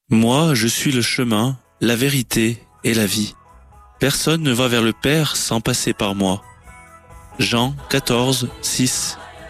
Moi, je suis le chemin, la vérité et la vie. Personne ne va vers le Père sans passer par moi. Jean 14, 6.